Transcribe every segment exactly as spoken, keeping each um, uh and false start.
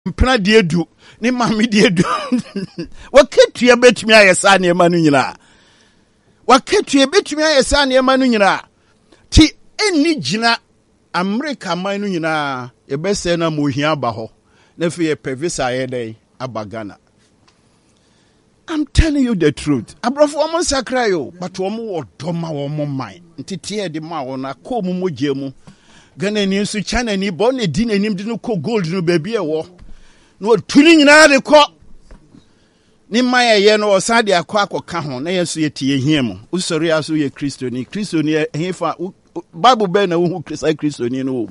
mpena de du ne mame de du waketua betumi ayesa ne ma no nyina waketua betumi ayesa ne ma no nyina ti eni gina America man no nyina e bese na mohia ba ho na fi e pevisa ye dey abagana. I'm telling you the truth. Abrofo omo sakra yo, but omo wodoma omo man. Ntiti e de ma wona ko mu mogye mu. Gana ni nso China ni bo na di nanim de no ko gold no baby e wo. No tuni nyina de ko. Ni maye ye no osa de akọ akọka ho na yeso ye tie hia mu. Usori aso ye Kristo ni. Kristo ni hefa Bible be na wo Kristo Kristo ni no.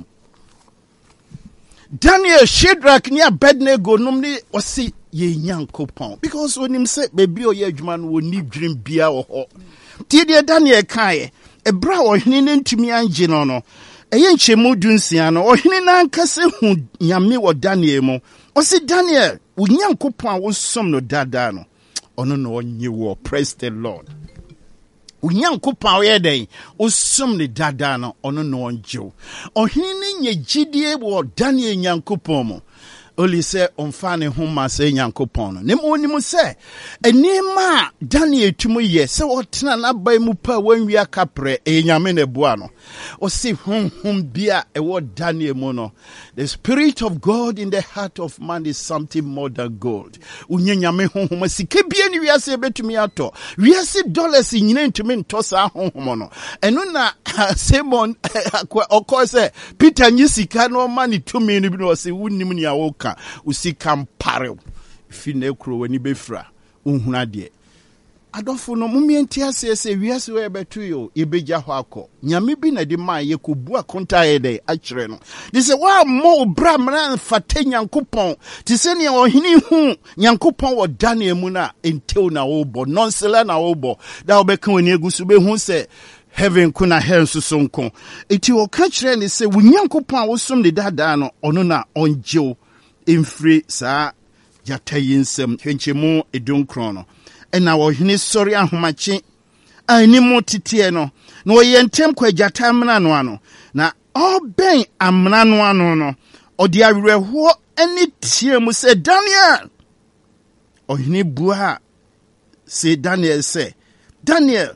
Daniel, Shadrach ni Abednego nom ni osi ye Nyankopon because when him say baby o ye adwuma no woni dream bia wo ho. Ti de Daniel kai e bra ohene ne ntumi anje no no. Eye nchemu dunsia no ohene na nkase hu nyame wo Daniel mu. Osi Daniel, wo Nyankopon wo som no dada no. Ono no onye wo, praise the Lord. Unyankopon ye den osum ne dada no ono no onjo ohini nye gidie wo Daniel Nyankopon mo oli se onfa ne ho ma se Nyankopon no nem onim se enima Daniel tumu ye se wotena na bai mu pa wanwia kapre enyame ne boa no o se honhom bia e wo Daniel mo no. The spirit of God in the heart of man is something more than gold. Unyanyame honhom sike bia ni wiase betumi ato wiase dollars nyina ntumi ntosa honhom no eno na Simon okọ se Peter nyisika no mani tumi no bi no se wunnim ni awoka usika mpare fi na ekro wani befra unhuna de adofo no mumienti ase se wiase we betu yo ebeja ho akọ nyame bi na de ma ye kobu akonta ye de akire no de se wa mo bra mran fate Nyankopon ti se ne ohini hu Nyankopon wo Daniel mu na entew na wo bo nonsela na wo bo da obeka woni egusu be hu se heaven kuna hell so sonko eti o ka kire ne se wo Nyankopon wo som de dada no ono na onjew emfri sa jatayinsem hwenchemu edunkron no ena wo hene sori ahomache animu titie no na wo yentem kwa jata mna no ano na oben amna no ano no odi awerho ani tie mu se Daniel ohene bua se Daniel se Daniel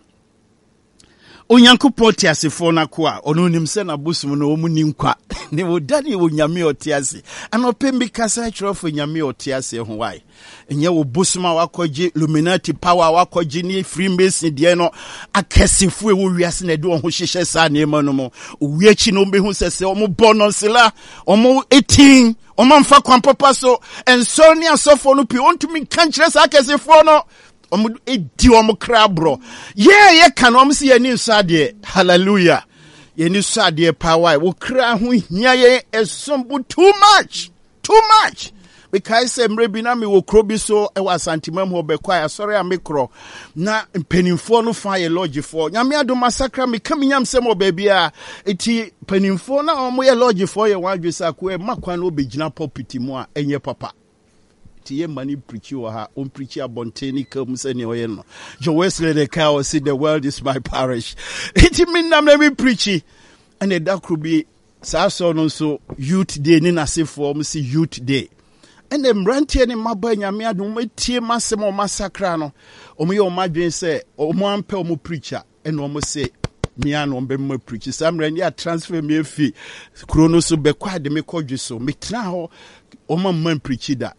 Onyankopon ti asefo na ko a ono nim se na bosum no omu ni nkwa ne wo Daniel wo nyame otiase anopembi kasa chirofo nyame otiase ho wai enye wo bosuma wakoje Illuminati power wakoje ni Freemason de no akesefo e wo wiase na de wo ho hyehye sa na ema no mo owiachi no mbe hu sese omo bononsela omo eighteen omo mfa kwampapa so enso ni asofo no pi ontumi kankyere sa akesefo no omo edi omo krabro yeah ye kan omo si ani nsade hallelujah ye ni nsade power wo kra ho hia ye esombu too much too much because semre na me wo krobi so e wa santimam ho be kwa sorry am kro na mpanimfo no fa ye lodgefo nyame ado masakra me kam nyam sem obabi a eti panimfo na omo ye lodgefo ye wadwesa ko e makwa na obegina pulpit mu a enye papa tie mani preachi wa ha on preachi abonteni kam se ne oye no Jo Wesley the cow say the world is my parish eti min na me preachi and the dakro bi sa so no so youth day ni na se for me see youth day and them rantie ni maba nyame adum etie masem o masakra no o me o madwen se o mo ampe o mo preacher and o mo say me an o be mo preachi sam ran ya transfer me fi krono so be kwa de me kodwe so me tena ho o ma man preachi da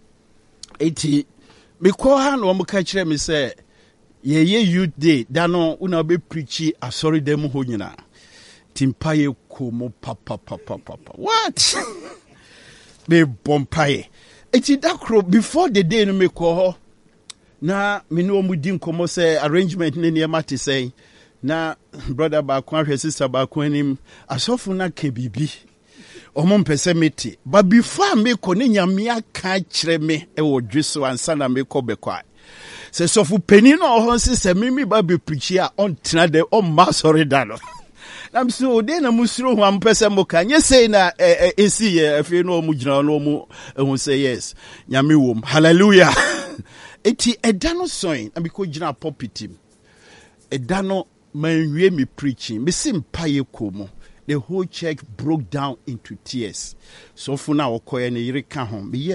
eti me ko ha no mo ka kire me se ye ye youth day da no una be preachi asori dem ho nyina timpaye ko mo papa papa papa what be bompaye eti dakro before the day no me ko ho na me no mu di nkomo se arrangement ne ne mate say na brother ba ko ahwe sister ba ko anim asofo na ka bibi omo mpese meti but before me ko ne nyame aka kire me e wo dweso ansa na me ko be kwa se sofu peni no ho se se mimi ba be preach a on tena de on ma sorry da no I'm so de na musuro ho ampese mo ka nye say na esi ye afi no mu gina no mu ehun say yes nyame wom hallelujah eti edano soin na biko gina pulpit edano manwie me preaching me simpa ye ko mo the whole church broke down into tears. So for now, okoye ne yere ka ho.